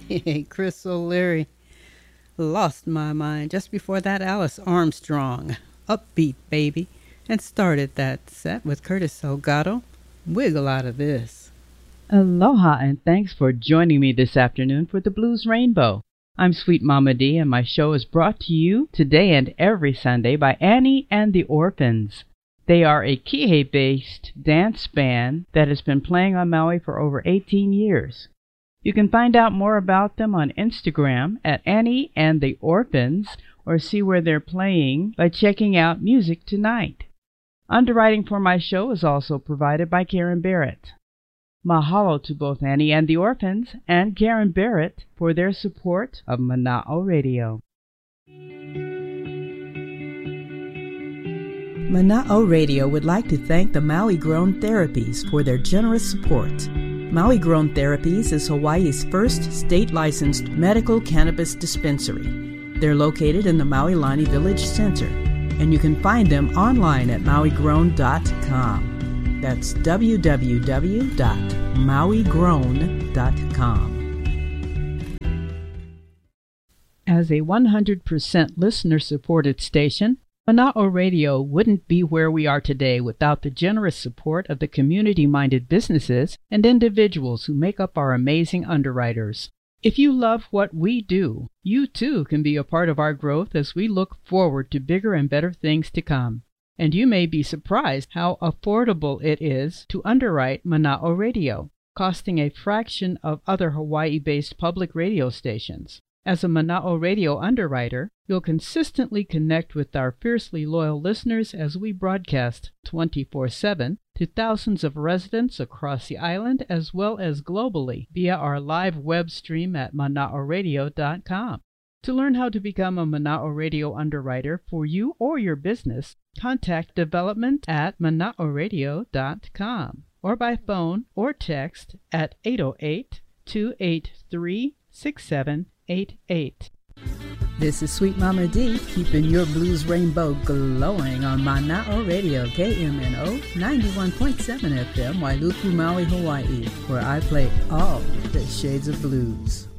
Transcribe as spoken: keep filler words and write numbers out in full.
Hey, Chris O'Leary. Lost my mind just before that Alice Armstrong. Upbeat baby. And started that set with Curtis Salgado. Wiggle out of this. Aloha and thanks for joining me this afternoon for the Blues Rainbow. I'm Sweet Mama D and my show is brought to you today and every Sunday by Annie and the Orphans. They are a Kihei-based dance band that has been playing on Maui for over eighteen years. You can find out more about them on Instagram at Annie and the Orphans or see where they're playing by checking out Music Tonight. Underwriting for my show is also provided by Karen Barrett. Mahalo to both Annie and the Orphans and Karen Barrett for their support of Mana'o Radio. Mana'o Radio would like to thank the Maui Grown Therapies for their generous support. Maui Grown Therapies is Hawaii's first state-licensed medical cannabis dispensary. They're located in the Maui Lani Village Center, and you can find them online at maui grown dot com. That's w w w dot maui grown dot com. As a one hundred percent listener-supported station, Mana'o Radio wouldn't be where we are today without the generous support of the community-minded businesses and individuals who make up our amazing underwriters. If you love what we do, you too can be a part of our growth as we look forward to bigger and better things to come. And you may be surprised how affordable it is to underwrite Mana'o Radio, costing a fraction of other Hawaii-based public radio stations. As a Mana'o Radio underwriter, you'll consistently connect with our fiercely loyal listeners as we broadcast twenty-four seven to thousands of residents across the island as well as globally via our live web stream at mana'o radio dot com. To learn how to become a Mana'o Radio underwriter for you or your business, contact development at mana'o radio dot com or by phone or text at eight oh eight, two eight three, six seven eight eight. This is Sweet Mama D, keeping your blues rainbow glowing on Mana'o Radio, K M N O ninety-one point seven F M, Wailuku, Maui, Hawaii, where I play all the shades of blues.